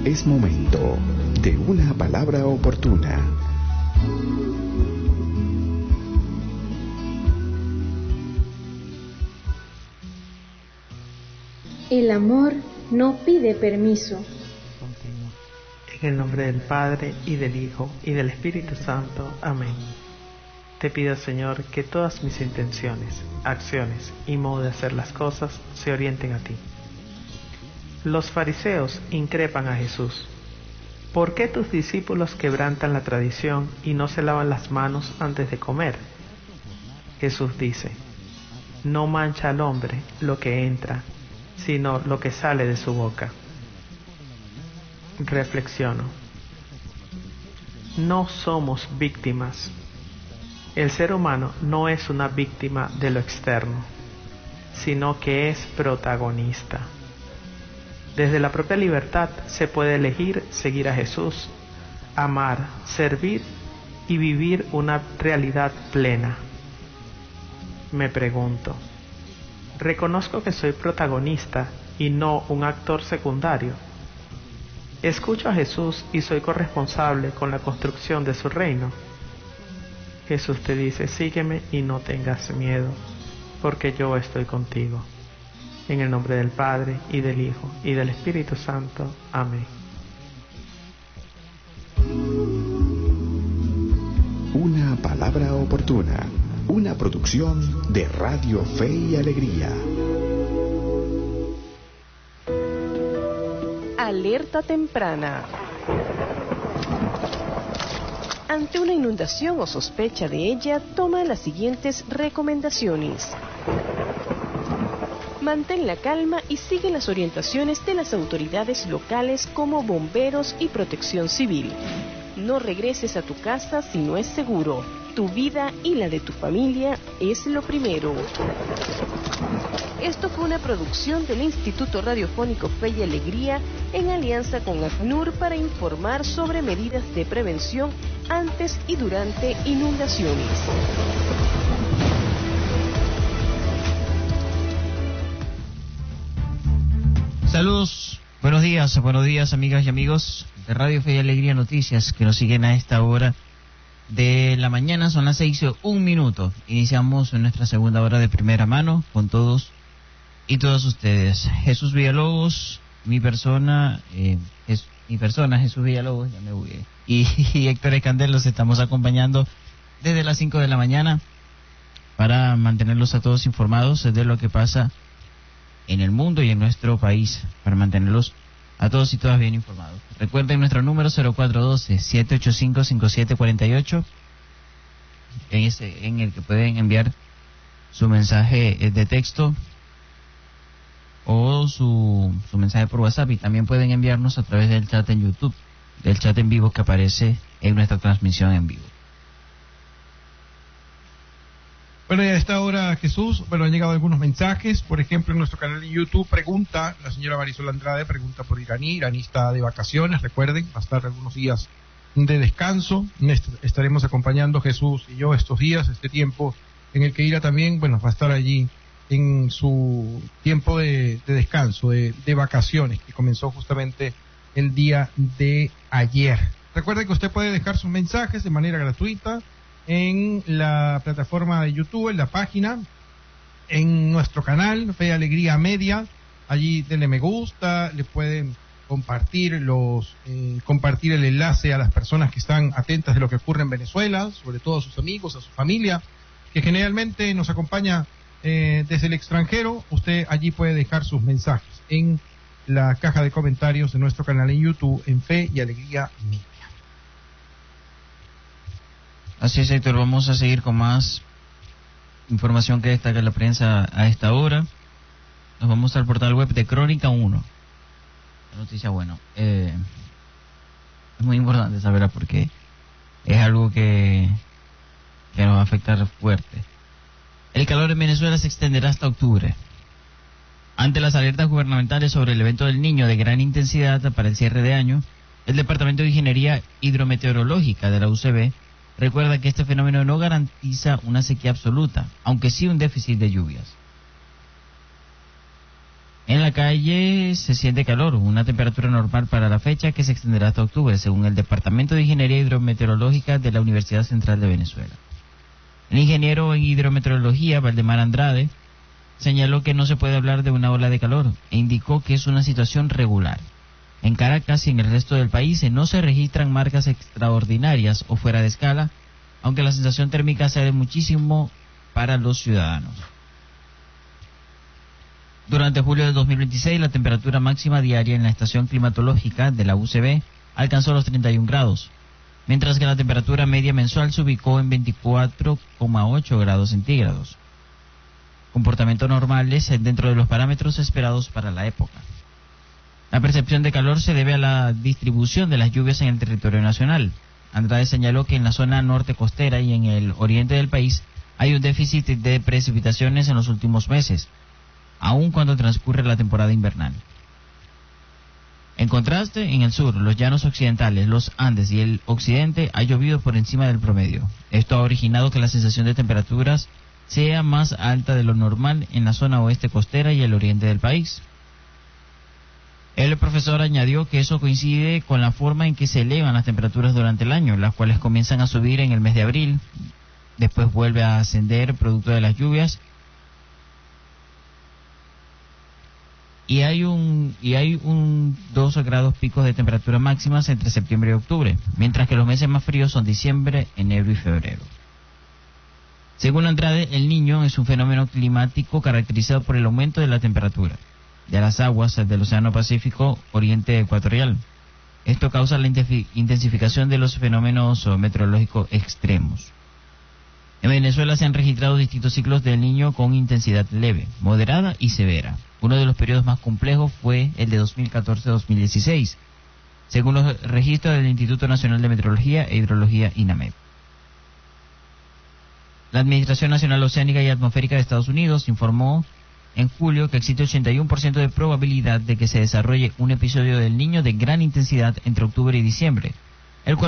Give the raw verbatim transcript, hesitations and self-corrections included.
Es momento de una palabra oportuna. El amor no pide permiso. En el nombre del Padre, y del Hijo, y del Espíritu Santo. Amén. Te pido, Señor, que todas mis intenciones, acciones y modo de hacer las cosas se orienten a ti. Los fariseos increpan a Jesús. ¿Por qué tus discípulos quebrantan la tradición y no se lavan las manos antes de comer? Jesús dice: no mancha al hombre lo que entra, sino lo que sale de su boca. Reflexiono. No somos víctimas. El ser humano no es una víctima de lo externo, sino que es protagonista. Desde la propia libertad se puede elegir seguir a Jesús, amar, servir y vivir una realidad plena. Me pregunto, ¿reconozco que soy protagonista y no un actor secundario? ¿Escucho a Jesús y soy corresponsable con la construcción de su reino? Jesús te dice: sígueme y no tengas miedo, porque yo estoy contigo. En el nombre del Padre, y del Hijo, y del Espíritu Santo. Amén. Una palabra oportuna. Una producción de Radio Fe y Alegría. Alerta temprana. Ante una inundación o sospecha de ella, toma las siguientes recomendaciones. Mantén la calma y sigue las orientaciones de las autoridades locales como bomberos y protección civil. No regreses a tu casa si no es seguro. Tu vida y la de tu familia es lo primero. Esto fue una producción del Instituto Radiofónico Fe y Alegría en alianza con ACNUR para informar sobre medidas de prevención antes y durante inundaciones. Saludos, buenos días, buenos días amigas y amigos de Radio Fe y Alegría Noticias que nos siguen a esta hora de la mañana. Son las seis y un minuto. Iniciamos nuestra segunda hora de primera mano con todos y todas ustedes. Jesús Villalobos, mi persona, eh, es, mi persona Jesús Villalobos, ya me voy, y, y Héctor Escandel los estamos acompañando desde las cinco de la mañana para mantenerlos a todos informados de lo que pasa en el mundo y en nuestro país, para mantenerlos a todos y todas bien informados. Recuerden nuestro número cero cuatro uno dos, siete ocho cinco, cinco siete cuatro ocho, en, ese, en el que pueden enviar su mensaje de texto o su, su mensaje por WhatsApp, y también pueden enviarnos a través del chat en YouTube, del chat en vivo que aparece en nuestra transmisión en vivo. Bueno, y a esta hora, Jesús, bueno, han llegado algunos mensajes. Por ejemplo, en nuestro canal de YouTube pregunta, la señora Marisol Andrade pregunta por Iraní. Iraní está de vacaciones, recuerden, va a estar algunos días de descanso. Estaremos acompañando Jesús y yo estos días, este tiempo en el que Ira también, bueno, va a estar allí en su tiempo de, de descanso, de, de vacaciones, que comenzó justamente el día de ayer. Recuerden que usted puede dejar sus mensajes de manera gratuita en la plataforma de YouTube, en la página, en nuestro canal Fe y Alegría Media. Allí denle me gusta, le pueden compartir los eh, compartir el enlace a las personas que están atentas de lo que ocurre en Venezuela, sobre todo a sus amigos, a su familia, que generalmente nos acompaña eh, desde el extranjero. Usted allí puede dejar sus mensajes en la caja de comentarios de nuestro canal en YouTube, en Fe y Alegría Media. Así es, Héctor, vamos a seguir con más información que destaca la prensa a esta hora. Nos vamos al portal web de Crónica uno. La noticia, bueno, eh, es muy importante saberla porque es algo que, que nos va a afectar fuerte. El calor en Venezuela se extenderá hasta octubre. Ante las alertas gubernamentales sobre el evento del Niño de gran intensidad para el cierre de año, el Departamento de Ingeniería Hidrometeorológica de la U C B recuerda que este fenómeno no garantiza una sequía absoluta, aunque sí un déficit de lluvias. En la calle se siente calor, una temperatura normal para la fecha que se extenderá hasta octubre, según el Departamento de Ingeniería Hidrometeorológica de la Universidad Central de Venezuela. El ingeniero en hidrometeorología, Valdemar Andrade, señaló que no se puede hablar de una ola de calor e indicó que es una situación regular. En Caracas y en el resto del país no se registran marcas extraordinarias o fuera de escala, aunque la sensación térmica sea de muchísimo para los ciudadanos. Durante julio de dos mil veintiséis, la temperatura máxima diaria en la estación climatológica de la U C B alcanzó los treinta y un grados, mientras que la temperatura media mensual se ubicó en veinticuatro coma ocho grados centígrados. Comportamientos normales dentro de los parámetros esperados para la época. La percepción de calor se debe a la distribución de las lluvias en el territorio nacional. Andrade señaló que en la zona norte costera y en el oriente del país hay un déficit de precipitaciones en los últimos meses, aun cuando transcurre la temporada invernal. En contraste, en el sur, los llanos occidentales, los Andes y el occidente ha llovido por encima del promedio. Esto ha originado que la sensación de temperaturas sea más alta de lo normal en la zona oeste costera y el oriente del país. El profesor añadió que eso coincide con la forma en que se elevan las temperaturas durante el año, las cuales comienzan a subir en el mes de abril, después vuelve a ascender producto de las lluvias, y hay un y hay un dos grados picos de temperatura máximas entre septiembre y octubre, mientras que los meses más fríos son diciembre, enero y febrero. Según Andrade, el Niño es un fenómeno climático caracterizado por el aumento de la temperatura de las aguas del Océano Pacífico Oriente Ecuatorial. Esto causa la intensificación de los fenómenos meteorológicos extremos. En Venezuela se han registrado distintos ciclos del Niño con intensidad leve, moderada y severa. Uno de los periodos más complejos fue el de dos mil catorce a dos mil dieciséis, según los registros del Instituto Nacional de Meteorología e Hidrología INAMED. La Administración Nacional Oceánica y Atmosférica de Estados Unidos informó en julio que existe ochenta y uno por ciento de probabilidad de que se desarrolle un episodio del Niño de gran intensidad entre octubre y diciembre, el cual